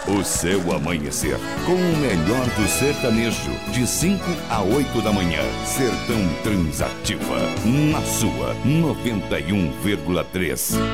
O seu amanhecer com o melhor do sertanejo, de 5 a 8 da manhã. Sertão Transativa, na sua 91,3.